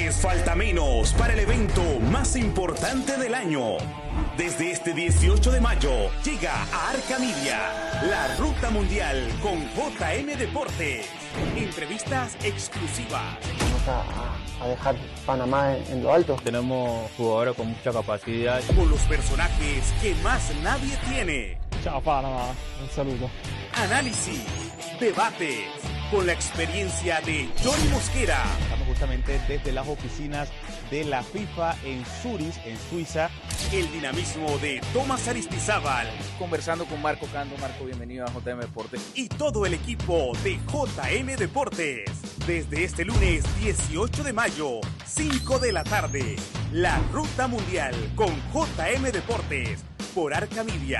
vez falta menos para el evento más importante del año. Desde este 18 de mayo llega a Arca Media, la Ruta Mundial con JM Deportes. Entrevistas exclusivas. Vamos a dejar Panamá en lo alto. Tenemos jugadores con mucha capacidad. Con los personajes que más nadie tiene. Chao Panamá, un saludo. Análisis, debates, con la experiencia de Johnny Mosquera. Estamos justamente desde las oficinas de la FIFA en Zurich, en Suiza. El dinamismo de Tomás Aristizábal. Conversando con Marco Cando. Marco, bienvenido a JM Deportes. Y todo el equipo de JM Deportes. Desde este lunes 18 de mayo, 5 de la tarde. La Ruta Mundial con JM Deportes. Por Arca Media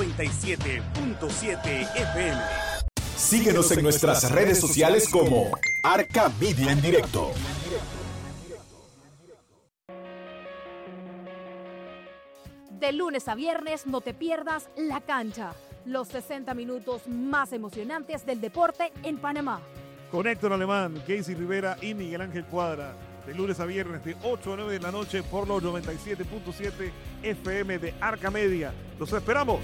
97.7 FM. Síguenos en nuestras redes sociales como Arca Media en directo. De lunes a viernes no te pierdas La Cancha, los 60 minutos más emocionantes del deporte en Panamá. Con Héctor Alemán, Casey Rivera y Miguel Ángel Cuadra. De lunes a viernes de 8 a 9 de la noche por los 97.7 FM de Arca Media. ¡Los esperamos!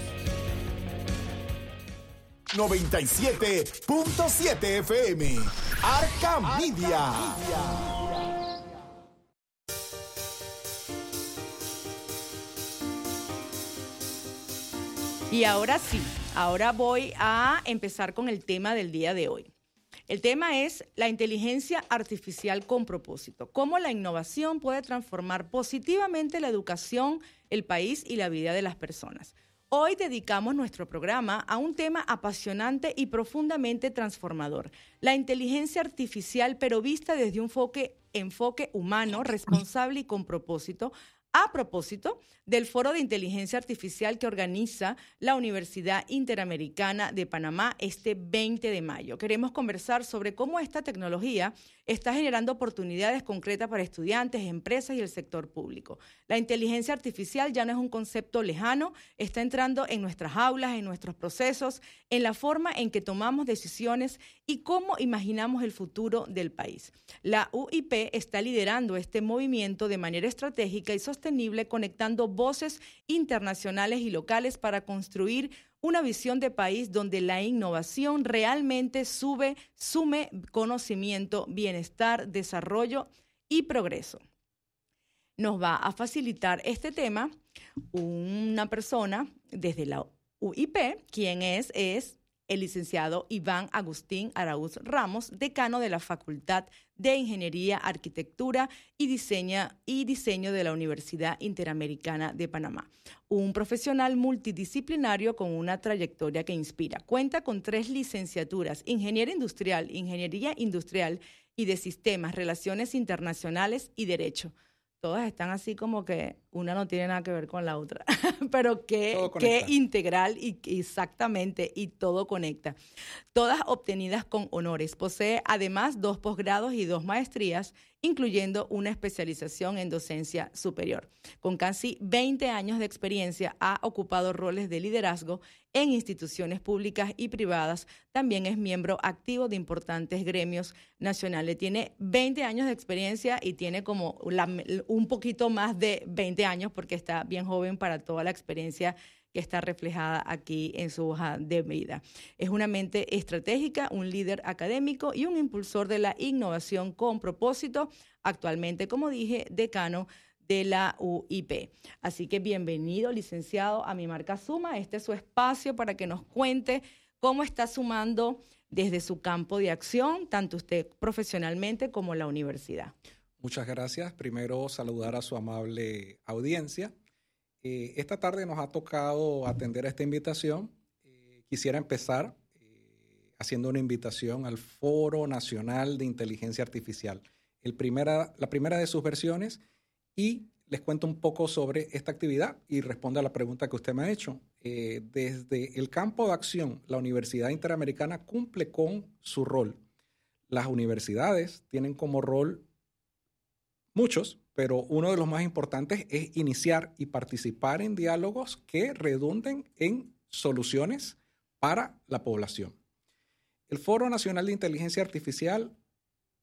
97.7 FM. Arca Media. Y ahora sí, ahora voy a empezar con el tema del día de hoy. El tema es la inteligencia artificial con propósito. Cómo la innovación puede transformar positivamente la educación, el país y la vida de las personas. Hoy dedicamos nuestro programa a un tema apasionante y profundamente transformador. La inteligencia artificial, pero vista desde un enfoque humano, responsable y con propósito. A propósito del Foro de Inteligencia Artificial que organiza la Universidad Interamericana de Panamá este 20 de mayo. Queremos conversar sobre cómo esta tecnología está generando oportunidades concretas para estudiantes, empresas y el sector público. La inteligencia artificial ya no es un concepto lejano, está entrando en nuestras aulas, en nuestros procesos, en la forma en que tomamos decisiones y cómo imaginamos el futuro del país. La UIP está liderando este movimiento de manera estratégica y sostenible, conectando voces internacionales y locales para construir una visión de país donde la innovación realmente sume conocimiento, bienestar, desarrollo y progreso. Nos va a facilitar este tema una persona desde la UIP, quien es el licenciado Iván Agustín Araúz Ramos, decano de la Facultad de Ingeniería, Arquitectura y Diseño de la Universidad Interamericana de Panamá. Un profesional multidisciplinario con una trayectoria que inspira. Cuenta con 3 licenciaturas: Ingeniería Industrial y de Sistemas, Relaciones Internacionales y Derecho. Todas están así como que una no tiene nada que ver con la otra, pero qué integral y exactamente, y todo conecta. Todas obtenidas con honores. Posee además 2 posgrados y 2 maestrías, incluyendo una especialización en docencia superior. Con casi 20 años de experiencia, ha ocupado roles de liderazgo en instituciones públicas y privadas. También es miembro activo de importantes gremios nacionales. Tiene 20 años de experiencia y tiene como un poquito más de 20 años porque está bien joven para toda la experiencia que está reflejada aquí en su hoja de vida. Es una mente estratégica, un líder académico y un impulsor de la innovación con propósito. Actualmente, como dije, decano de la UIP. Así que bienvenido, licenciado, a Mi Marca Suma. Este es su espacio para que nos cuente cómo está sumando desde su campo de acción, tanto usted profesionalmente como la universidad. Muchas gracias. Primero, saludar a su amable audiencia. Esta tarde nos ha tocado atender a esta invitación. Quisiera empezar haciendo una invitación al Foro Nacional de Inteligencia Artificial, la primera de sus versiones, y les cuento un poco sobre esta actividad y respondo a la pregunta que usted me ha hecho. Desde el campo de acción, la Universidad Interamericana cumple con su rol. Las universidades tienen como rol muchos, pero uno de los más importantes es iniciar y participar en diálogos que redunden en soluciones para la población. El Foro Nacional de Inteligencia Artificial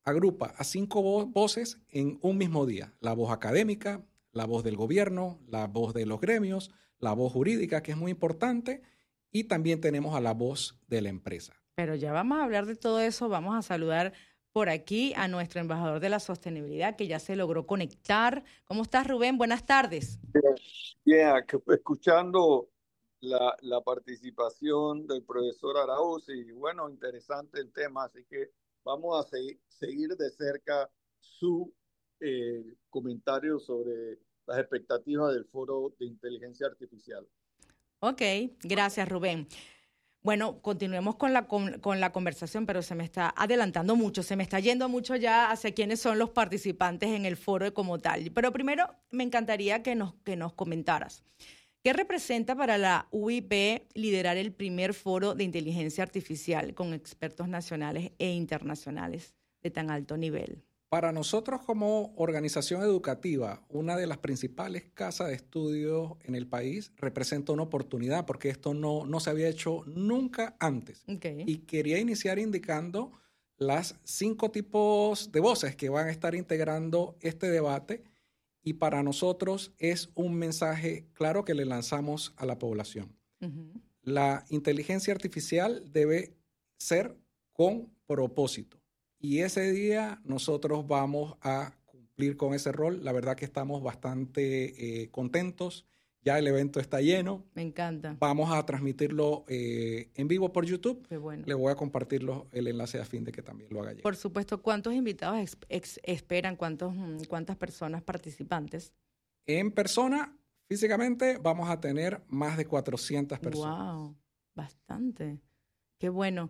agrupa a 5 voces en un mismo día. La voz académica, la voz del gobierno, la voz de los gremios, la voz jurídica, que es muy importante, y también tenemos a la voz de la empresa. Pero ya vamos a hablar de todo eso. Vamos a saludar por aquí a nuestro embajador de la sostenibilidad, que ya se logró conectar. ¿Cómo estás, Rubén? Buenas tardes. Bien, escuchando la participación del profesor Arauz, y bueno, interesante el tema, así que vamos a seguir de cerca su comentario sobre las expectativas del Foro de Inteligencia Artificial. Ok, gracias, Rubén. Bueno, continuemos con la conversación, pero se me está adelantando mucho, se me está yendo mucho ya hacia quiénes son los participantes en el foro como tal. Pero primero me encantaría que nos comentaras. ¿Qué representa para la UIP liderar el primer foro de inteligencia artificial con expertos nacionales e internacionales de tan alto nivel? Para nosotros como organización educativa, una de las principales casas de estudios en el país representa una oportunidad porque esto no se había hecho nunca antes. Okay. Y quería iniciar indicando las 5 tipos de voces que van a estar integrando este debate, y para nosotros es un mensaje claro que le lanzamos a la población. Uh-huh. La inteligencia artificial debe ser con propósito. Y ese día nosotros vamos a cumplir con ese rol. La verdad que estamos bastante contentos. Ya el evento está lleno. Me encanta. Vamos a transmitirlo en vivo por YouTube. Qué bueno. Le voy a compartir el enlace a fin de que también lo haga llegar. Por supuesto. ¿Cuántos invitados esperan? ¿Cuántas personas participantes? En persona, físicamente, vamos a tener más de 400 personas. ¡Wow! Bastante. Qué bueno.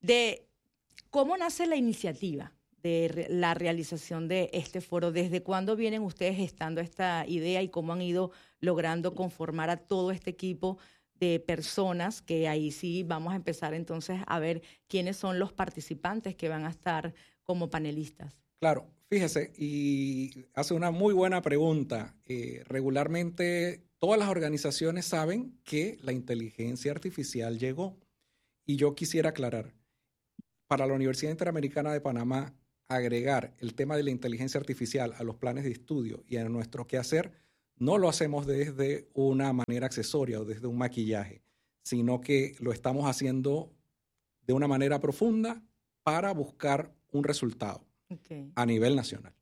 ¿Cómo nace la iniciativa de la realización de este foro? ¿Desde cuándo vienen ustedes gestando esta idea y cómo han ido logrando conformar a todo este equipo de personas? Que ahí sí vamos a empezar entonces a ver quiénes son los participantes que van a estar como panelistas. Claro, fíjese, y hace una muy buena pregunta. Regularmente todas las organizaciones saben que la inteligencia artificial llegó, y yo quisiera aclarar. Para la Universidad Interamericana de Panamá, agregar el tema de la inteligencia artificial a los planes de estudio y a nuestro quehacer, no lo hacemos desde una manera accesoria o desde un maquillaje, sino que lo estamos haciendo de una manera profunda para buscar un resultado a nivel nacional.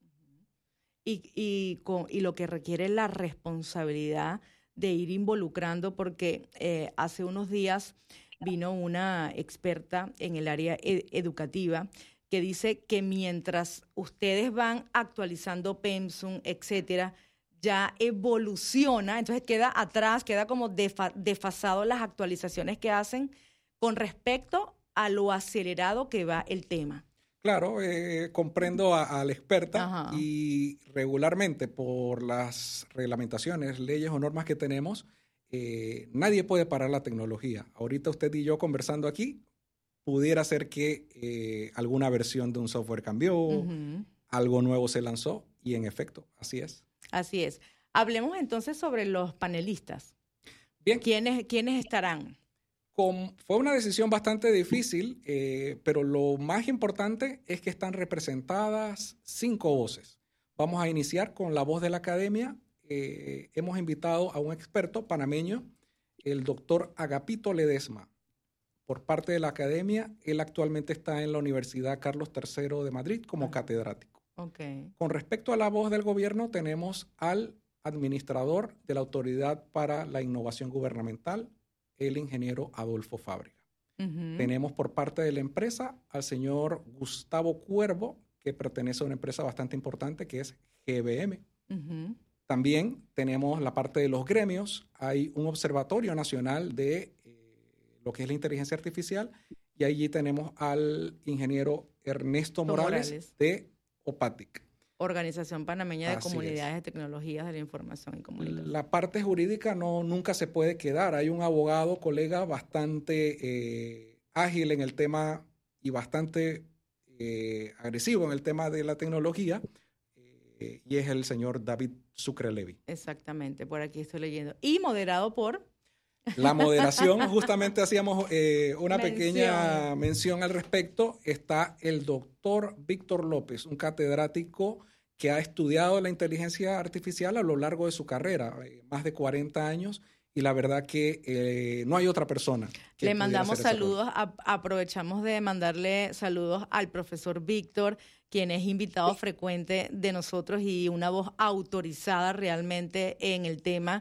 Y lo que requiere la responsabilidad de ir involucrando, porque hace unos días vino una experta en el área educativa que dice que mientras ustedes van actualizando Pensum, etcétera, ya evoluciona, entonces queda atrás, queda como desfasado las actualizaciones que hacen con respecto a lo acelerado que va el tema. Claro, comprendo a la experta. Ajá. Y regularmente por las reglamentaciones, leyes o normas que tenemos, nadie puede parar la tecnología. Ahorita usted y yo conversando aquí, pudiera ser que alguna versión de un software cambió, uh-huh, algo nuevo se lanzó, y en efecto, así es. Así es. Hablemos entonces sobre los panelistas. Bien. ¿Quiénes estarán? Fue una decisión bastante difícil, pero lo más importante es que están representadas 5 voces. Vamos a iniciar con la voz de la academia. Hemos invitado a un experto panameño, el doctor Agapito Ledesma. Por parte de la academia, él actualmente está en la Universidad Carlos III de Madrid como catedrático. Okay. Con respecto a la voz del gobierno, tenemos al administrador de la Autoridad para la Innovación Gubernamental, el ingeniero Adolfo Fábrega. Uh-huh. Tenemos por parte de la empresa al señor Gustavo Cuervo, que pertenece a una empresa bastante importante que es GBM. Uh-huh. También tenemos la parte de los gremios. Hay un observatorio nacional de lo que es la inteligencia artificial, y allí tenemos al ingeniero Ernesto Morales de OPATIC. Organización Panameña de Comunidades de Tecnologías de la Información y Comunicación. La parte jurídica nunca se puede quedar. Hay un abogado, colega, bastante ágil en el tema y bastante agresivo en el tema de la tecnología, y es el señor David Sucre Levy. Exactamente, por aquí estoy leyendo. Y moderado por La moderación, justamente hacíamos una pequeña mención al respecto. Está el doctor Víctor López, un catedrático que ha estudiado la inteligencia artificial a lo largo de su carrera, más de 40 años, y la verdad que no hay otra persona que le mandamos saludos, aprovechamos de mandarle saludos al profesor Víctor, quien es invitado frecuente de nosotros y una voz autorizada realmente en el tema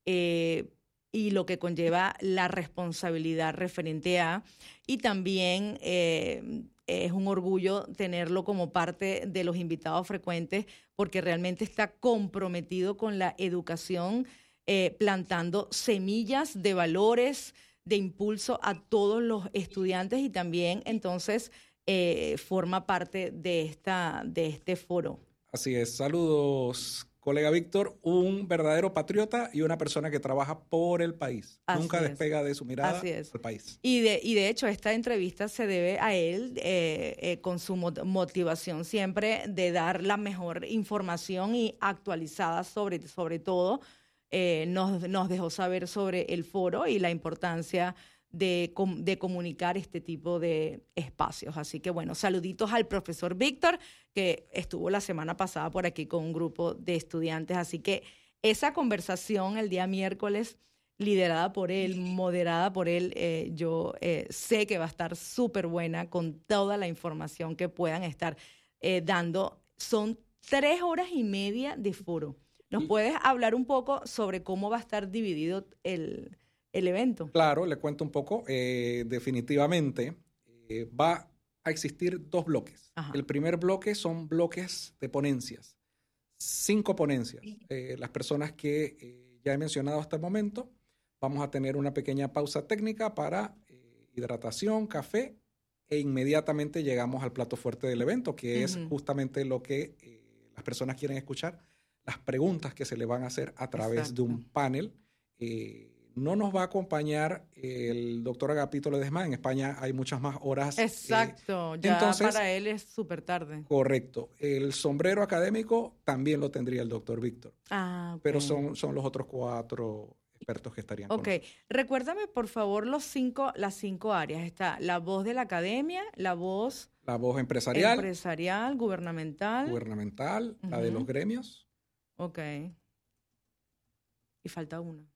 y lo que conlleva la responsabilidad referente a, y también es un orgullo tenerlo como parte de los invitados frecuentes porque realmente está comprometido con la educación, plantando semillas de valores, de impulso a todos los estudiantes y también entonces forma parte de este foro. Así es. Saludos, colega Víctor, un verdadero patriota y una persona que trabaja por el país. Nunca despega de su mirada del país. Y de hecho, esta entrevista se debe a él con su motivación siempre de dar la mejor información y actualizada sobre todo. Nos dejó saber sobre el foro y la importancia de comunicar este tipo de espacios. Así que bueno, saluditos al profesor Víctor, que estuvo la semana pasada por aquí con un grupo de estudiantes. Así que esa conversación el día miércoles, liderada por él, moderada por él, yo sé que va a estar súper buena con toda la información que puedan estar dando. Son 3 horas y media de foro. ¿Nos puedes hablar un poco sobre cómo va a estar dividido el evento? Claro, le cuento un poco. Definitivamente va a existir 2 bloques. Ajá. El primer bloque son bloques de ponencias. 5 ponencias. Las personas que ya he mencionado hasta el momento. Vamos a tener una pequeña pausa técnica para hidratación, café, e inmediatamente llegamos al plato fuerte del evento, que es justamente lo que las personas quieren escuchar, las preguntas que se le van a hacer a través de un panel. No nos va a acompañar el doctor Agapito Ledesma. En España hay muchas más horas. Exacto, ya entonces, para él es súper tarde. Correcto. El sombrero académico también lo tendría el doctor Víctor. Okay. Pero son los otros 4 expertos que estarían con nosotros. Recuérdame, por favor, las 5 áreas. Está la voz de la academia, la voz empresarial, gubernamental, la de los gremios. Ok. Y falta una.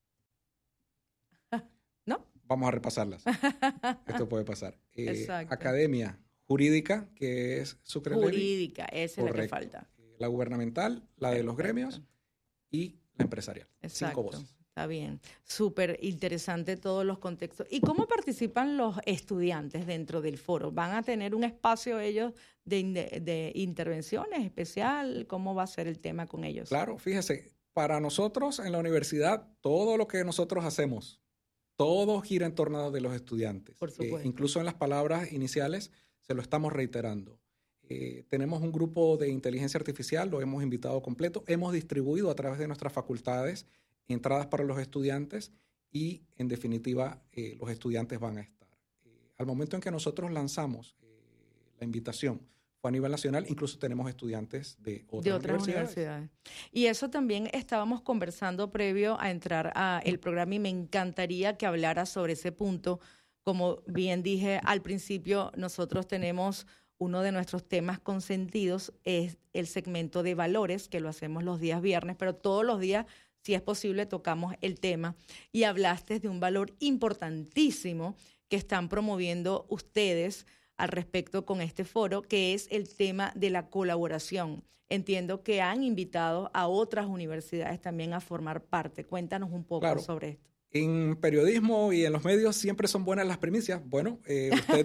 ¿No? Vamos a repasarlas. Esto puede pasar. Academia jurídica, que es Sucre Levy. Jurídica, esa es la que falta. La gubernamental, la de los gremios y la empresarial. Exacto. 5 voces. Está bien. Súper interesante todos los contextos. ¿Y cómo participan los estudiantes dentro del foro? ¿Van a tener un espacio ellos de intervenciones especial? ¿Cómo va a ser el tema con ellos? Claro, fíjese, para nosotros en la universidad, todo lo que nosotros hacemos, todo gira en torno de los estudiantes. Por supuesto. Incluso en las palabras iniciales se lo estamos reiterando. Tenemos un grupo de inteligencia artificial, lo hemos invitado completo, hemos distribuido a través de nuestras facultades entradas para los estudiantes y, en definitiva, los estudiantes van a estar. Al momento en que nosotros lanzamos la invitación, fue a nivel nacional, incluso tenemos estudiantes de otras universidades. Y eso también estábamos conversando previo a entrar al programa y me encantaría que hablara sobre ese punto. Como bien dije al principio, nosotros tenemos uno de nuestros temas consentidos, es el segmento de valores, que lo hacemos los días viernes, pero todos los días, si es posible, tocamos el tema. Y hablaste de un valor importantísimo que están promoviendo ustedes al respecto con este foro, que es el tema de la colaboración. Entiendo que han invitado a otras universidades también a formar parte. Cuéntanos un poco sobre esto. En periodismo y en los medios siempre son buenas las primicias. Bueno, usted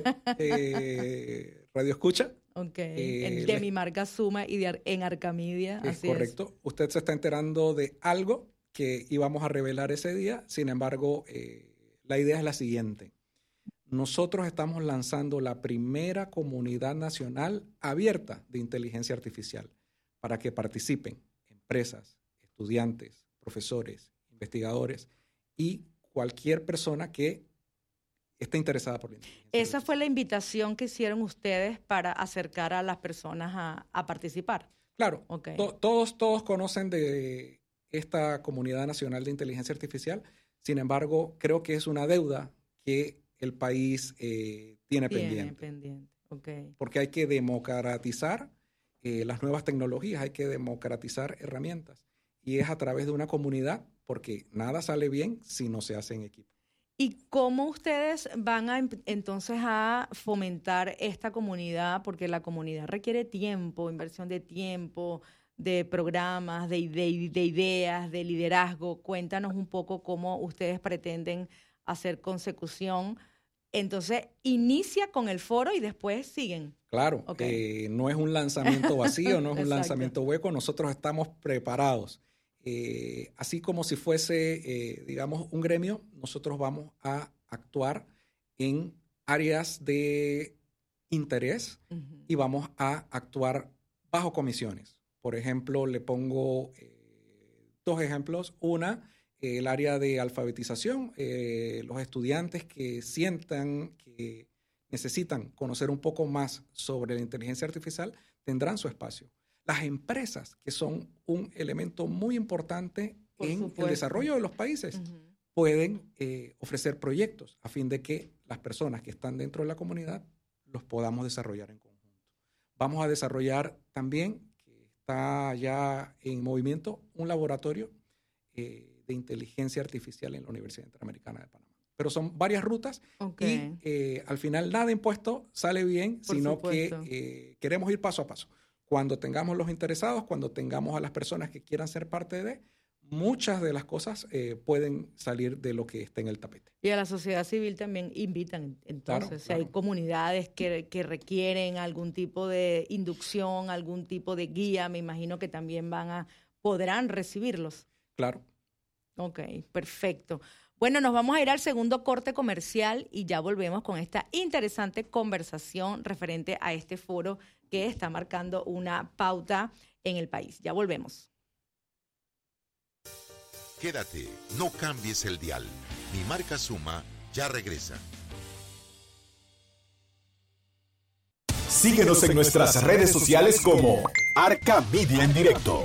radio escucha. Ok, de mi marca Suma y en Arcamedia. Es correcto. Usted se está enterando de algo que íbamos a revelar ese día. Sin embargo, la idea es la siguiente. Nosotros estamos lanzando la primera comunidad nacional abierta de inteligencia artificial para que participen empresas, estudiantes, profesores, investigadores y cualquier persona que esté interesada por la inteligencia artificial. Esa fue la invitación que hicieron ustedes para acercar a las personas a participar. Claro, todos conocen de esta comunidad nacional de inteligencia artificial. Sin embargo, creo que es una deuda que el país tiene pendiente. Okay. Porque hay que democratizar las nuevas tecnologías, hay que democratizar herramientas. Y es a través de una comunidad, porque nada sale bien si no se hace en equipo. ¿Y cómo ustedes van entonces a fomentar esta comunidad? Porque la comunidad requiere tiempo, inversión de tiempo, de programas, de ideas, de liderazgo. Cuéntanos un poco cómo ustedes pretenden hacer consecución. Entonces, inicia con el foro y después siguen. Claro, Okay. No es un lanzamiento vacío, no es un Exacto. lanzamiento hueco. Nosotros estamos preparados. Así como si fuese, digamos, un gremio, nosotros vamos a actuar en áreas de interés y vamos a actuar bajo comisiones. Por ejemplo, le pongo 2 ejemplos. Una, el área de alfabetización. Los estudiantes que sientan que necesitan conocer un poco más sobre la inteligencia artificial tendrán su espacio. Las empresas, que son un elemento muy importante en el desarrollo de los países, pueden ofrecer proyectos a fin de que las personas que están dentro de la comunidad los podamos desarrollar en conjunto. Vamos a desarrollar también, que está ya en movimiento, un laboratorio de inteligencia artificial en la Universidad Interamericana de Panamá. Pero son varias rutas y al final nada impuesto sale bien, sino que queremos ir paso a paso. Cuando tengamos los interesados, cuando tengamos a las personas que quieran ser parte de, muchas de las cosas pueden salir de lo que está en el tapete. Y a la sociedad civil también invitan. Entonces, Claro, si hay comunidades que requieren algún tipo de inducción, algún tipo de guía, me imagino que también podrán recibirlos. Claro. Ok, perfecto. Bueno, nos vamos a ir al segundo corte comercial y ya volvemos con esta interesante conversación referente a este foro que está marcando una pauta en el país. Ya volvemos. Quédate, no cambies el dial. Mi marca Suma ya regresa. Síguenos en nuestras redes sociales como Arca Media en Directo.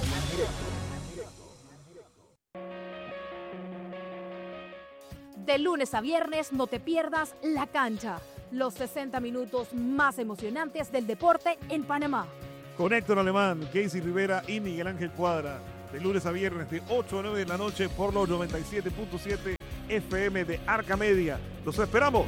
De lunes a viernes no te pierdas La Cancha, los 60 minutos más emocionantes del deporte en Panamá. Con Héctor Alemán, Casey Rivera y Miguel Ángel Cuadra. De lunes a viernes de 8 a 9 de la noche por los 97.7 FM de Arca Media. ¡Los esperamos!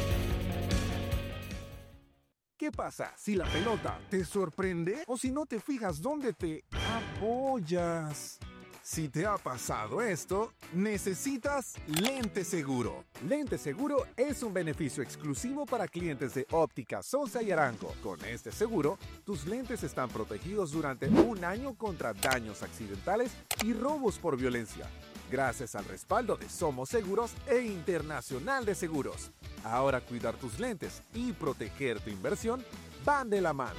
¿Qué pasa si la pelota te sorprende o si no te fijas dónde te apoyas? Si te ha pasado esto, necesitas Lente Seguro. Lente Seguro es un beneficio exclusivo para clientes de Óptica Sosa y Arango. Con este seguro, tus lentes están protegidos durante 1 año contra daños accidentales y robos por violencia, gracias al respaldo de Somos Seguros e Internacional de Seguros. Ahora cuidar tus lentes y proteger tu inversión van de la mano.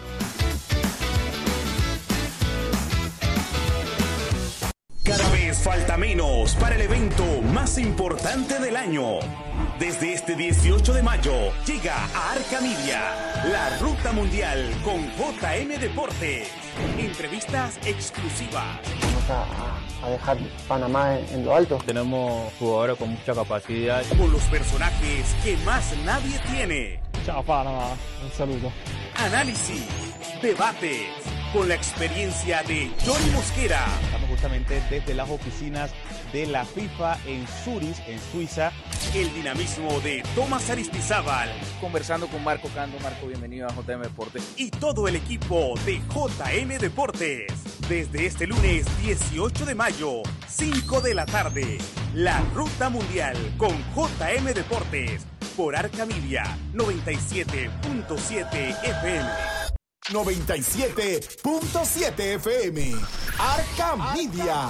Cada vez falta menos para el evento más importante del año. Desde este 18 de mayo llega a Arca Media la Ruta Mundial con JM Deportes. Entrevistas exclusivas. Vamos a dejar Panamá en lo alto. Tenemos jugadores con mucha capacidad. Con los personajes que más nadie tiene. Ciao Panamá, un saludo. Análisis, debates, con la experiencia de Johnny Mosquera. Estamos justamente desde las oficinas de la FIFA en Zurich, en Suiza. El dinamismo de Tomás Aristizábal. Conversando con Marco Cando. Marco, bienvenido a JM Deportes. Y todo el equipo de JM Deportes. Desde este lunes 18 de mayo, 5 de la tarde. La Ruta Mundial con JM Deportes. Por Arca Media 97.7 FM. 97.7 FM. Arca Media.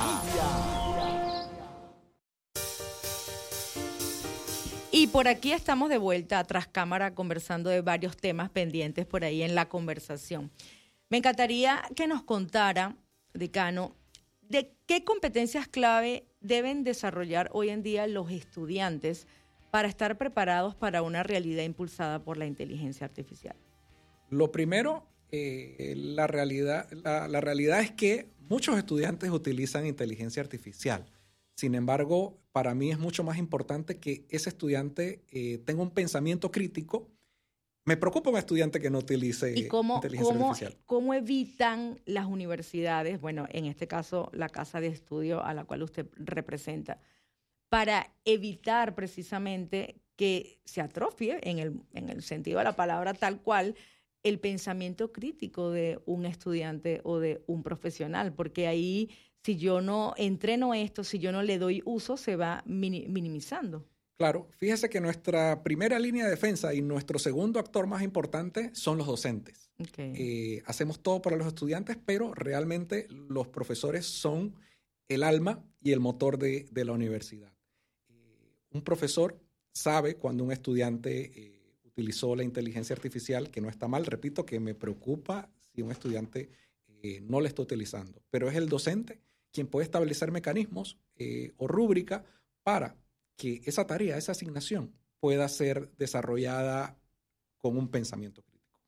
Y por aquí estamos de vuelta tras cámara conversando de varios temas pendientes por ahí en la conversación. Me encantaría que nos contara, decano, de qué competencias clave deben desarrollar hoy en día los estudiantes para estar preparados para una realidad impulsada por la inteligencia artificial. Lo primero, la realidad es que muchos estudiantes utilizan inteligencia artificial. Sin embargo, para mí es mucho más importante que ese estudiante tenga un pensamiento crítico. Me preocupa un estudiante que no utilice inteligencia artificial. ¿Cómo evitan las universidades, bueno, en este caso la casa de estudio a la cual usted representa, para evitar precisamente que se atrofie, en el sentido de la palabra tal cual, el pensamiento crítico de un estudiante o de un profesional? Porque ahí, si yo no entreno esto, si yo no le doy uso, se va minimizando. Claro, fíjese que nuestra primera línea de defensa y nuestro segundo actor más importante son los docentes. Okay. Hacemos todo para los estudiantes, pero realmente los profesores son el alma y el motor de la universidad. Un profesor sabe cuando un estudiante utilizó la inteligencia artificial, que no está mal. Repito que me preocupa si un estudiante no la está utilizando, pero es el docente quien puede establecer mecanismos o rúbrica para que esa tarea, esa asignación pueda ser desarrollada con un pensamiento crítico.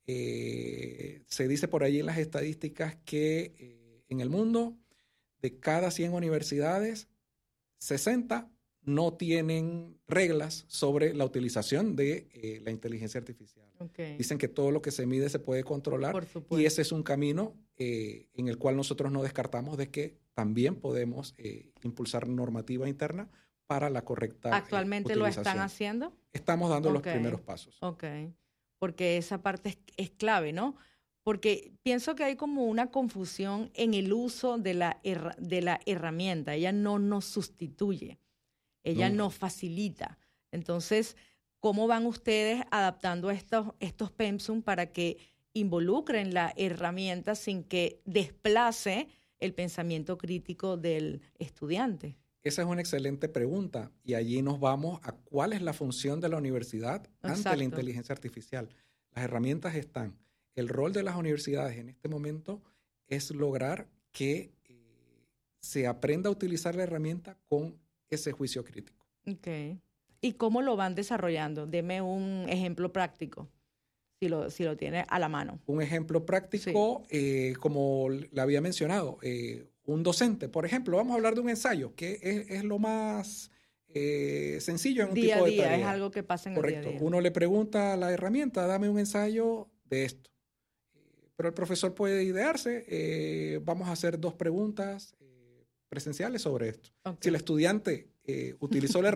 Se dice por allí en las estadísticas que en el mundo, de cada 100 universidades, 60 no tienen reglas sobre la utilización de la inteligencia artificial. Okay. Dicen que todo lo que se mide se puede controlar, y ese es un camino en el cual nosotros no descartamos de que también podemos impulsar normativa interna para la correcta ¿Actualmente lo están haciendo? Estamos dando los primeros pasos. Ok, porque esa parte es clave, ¿no? Porque pienso que hay como una confusión en el uso de la herramienta. Ella no nos sustituye, ella nos facilita. Entonces, ¿cómo van ustedes adaptando estos pensum para que involucren la herramienta sin que desplace el pensamiento crítico del estudiante? Esa es una excelente pregunta, y allí nos vamos a cuál es la función de la universidad ante la inteligencia artificial. Las herramientas están. El rol de las universidades en este momento es lograr que se aprenda a utilizar la herramienta con ese juicio crítico. Okay. ¿Y cómo lo van desarrollando? Deme un ejemplo práctico, si lo tiene a la mano. Un ejemplo práctico, como le había mencionado, un docente, por ejemplo, vamos a hablar de un ensayo, que es lo más sencillo en un día tipo a de día, tarea. es algo que pasa en Correcto. el día a día. Uno le pregunta a la herramienta, dame un ensayo de esto. Pero el profesor puede idearse, vamos a hacer 2 preguntas presenciales sobre esto. Okay. Si el estudiante utilizó la